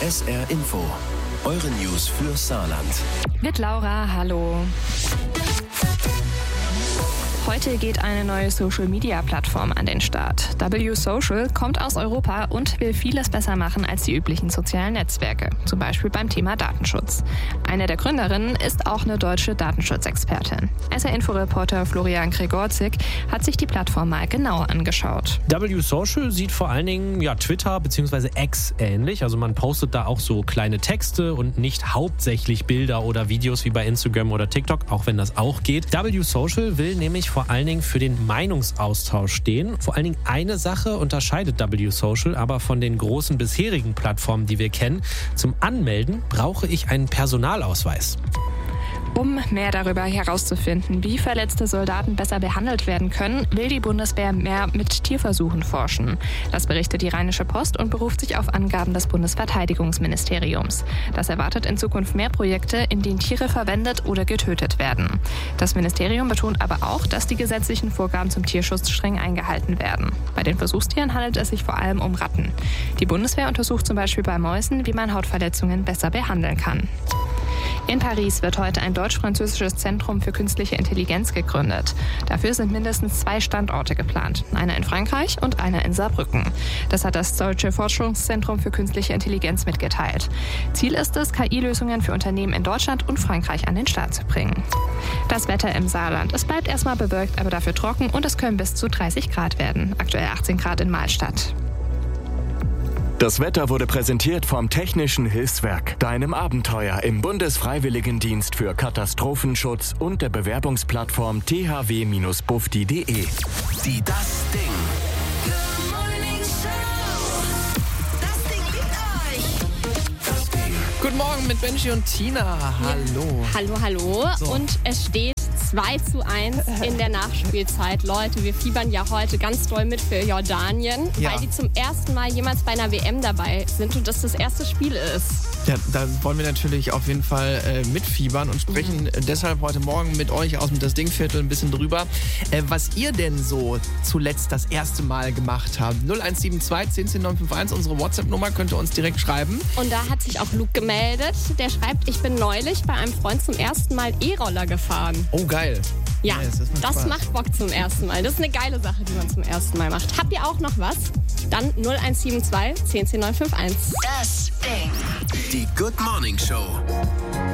SR Info. Eure News für Saarland. Mit Laura, hallo. Heute geht eine neue Social-Media-Plattform an den Start. W-Social kommt aus Europa und will vieles besser machen als die üblichen sozialen Netzwerke, zum Beispiel beim Thema Datenschutz. Eine der Gründerinnen ist auch eine deutsche Datenschutzexpertin. SR-Info-Reporter Florian Gregorczyk hat sich die Plattform mal genauer angeschaut. W-Social sieht vor allen Dingen Twitter bzw. X ähnlich. Also man postet da auch so kleine Texte und nicht hauptsächlich Bilder oder Videos wie bei Instagram oder TikTok, auch wenn das auch geht. W-Social will nämlich vor allen Dingen für den Meinungsaustausch stehen. Vor allen Dingen eine Sache unterscheidet W-Social aber von den großen bisherigen Plattformen, die wir kennen. Zum Anmelden brauche ich einen Personalausweis. Um mehr darüber herauszufinden, wie verletzte Soldaten besser behandelt werden können, will die Bundeswehr mehr mit Tierversuchen forschen. Das berichtet die Rheinische Post und beruft sich auf Angaben des Bundesverteidigungsministeriums. Das erwartet in Zukunft mehr Projekte, in denen Tiere verwendet oder getötet werden. Das Ministerium betont aber auch, dass die gesetzlichen Vorgaben zum Tierschutz streng eingehalten werden. Bei den Versuchstieren handelt es sich vor allem um Ratten. Die Bundeswehr untersucht zum Beispiel bei Mäusen, wie man Hautverletzungen besser behandeln kann. In Paris wird heute ein deutsch-französisches Zentrum für künstliche Intelligenz gegründet. Dafür sind mindestens 2 Standorte geplant, einer in Frankreich und einer in Saarbrücken. Das hat das Deutsche Forschungszentrum für künstliche Intelligenz mitgeteilt. Ziel ist es, KI-Lösungen für Unternehmen in Deutschland und Frankreich an den Start zu bringen. Das Wetter im Saarland. Es bleibt erstmal bewölkt, aber dafür trocken und es können bis zu 30 Grad werden. Aktuell 18 Grad in Mahlstadt. Das Wetter wurde präsentiert vom Technischen Hilfswerk, deinem Abenteuer im Bundesfreiwilligendienst für Katastrophenschutz und der Bewerbungsplattform thw-bufdi.de. Die Das Ding. Good Morning Show. Das Ding liebt euch. Guten Morgen mit Benji und Tina. Hallo. Hallo. So. Und es steht 2:1 in der Nachspielzeit. Leute, wir fiebern ja heute ganz doll mit für Jordanien, Ja. weil die zum ersten Mal jemals bei einer WM dabei sind und das erste Spiel ist. Ja, da wollen wir natürlich auf jeden Fall mitfiebern und sprechen deshalb heute Morgen mit euch aus dem Das Dingviertel ein bisschen drüber, was ihr denn so zuletzt das erste Mal gemacht habt. 0172 10 unsere WhatsApp-Nummer, könnt ihr uns direkt schreiben. Und da hat sich auch Luke gemeldet. Der schreibt, ich bin neulich bei einem Freund zum ersten Mal E-Roller gefahren. Oh, geil. Ja, Nice, das macht Bock zum ersten Mal. Das ist eine geile Sache, die man zum ersten Mal macht. Habt ihr auch noch was? Dann 0172 10 951. Das Ding. Die Good Morning Show.